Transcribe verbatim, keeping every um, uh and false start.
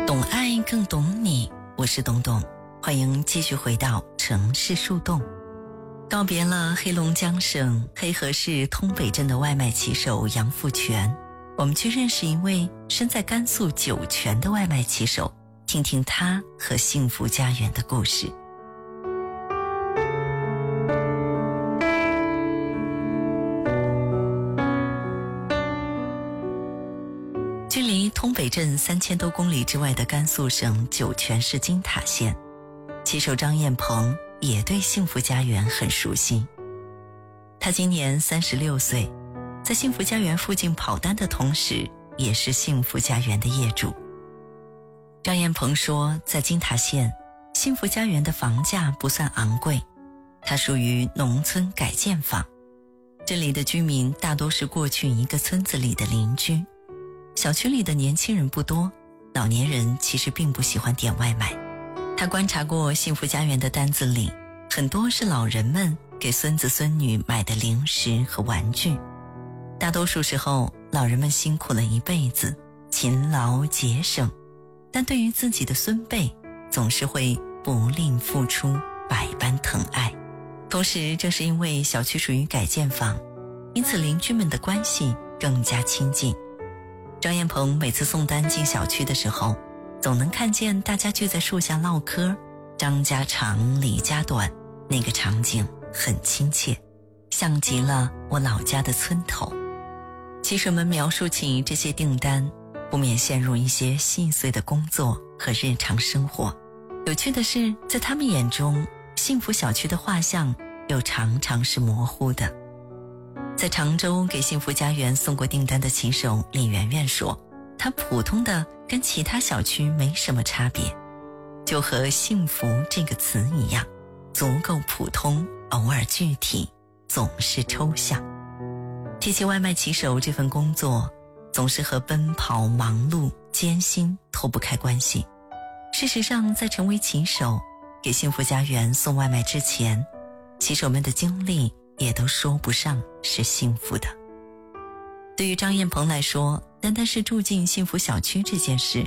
懂爱更懂你，我是董董，欢迎继续回到城市树洞。告别了黑龙江省黑河市通北镇的外卖骑手杨富全，我们去认识一位身在甘肃酒泉的外卖骑手，听听他和幸福家园的故事。距离通北镇三千多公里之外的甘肃省酒泉市金塔县，骑手张彦鹏也对幸福家园很熟悉。他今年三十六岁，在幸福家园附近跑单的同时，也是幸福家园的业主。张彦鹏说，在金塔县，幸福家园的房价不算昂贵，它属于农村改建房，这里的居民大多是过去一个村子里的邻居。小区里的年轻人不多，老年人其实并不喜欢点外卖。他观察过幸福家园的单子里，很多是老人们给孙子孙女买的零食和玩具。大多数时候，老人们辛苦了一辈子，勤劳节省，但对于自己的孙辈，总是会不吝付出，百般疼爱。同时，正是因为小区属于改建房，因此邻居们的关系更加亲近。张彦鹏每次送单进小区的时候，总能看见大家聚在树下唠嗑，张家长李家短，那个场景很亲切，像极了我老家的村头。骑手们描述起这些订单，不免陷入一些细碎的工作和日常生活。有趣的是，在他们眼中，幸福小区的画像又常常是模糊的。在常州给幸福家园送过订单的骑手李媛媛说，她普通的跟其他小区没什么差别，就和幸福这个词一样，足够普通，偶尔具体，总是抽象。提起外卖骑手这份工作，总是和奔跑、忙碌、艰辛脱不开关系。事实上，在成为骑手给幸福家园送外卖之前，骑手们的经历也都说不上是幸福的。对于张彦鹏来说，单单是住进幸福小区这件事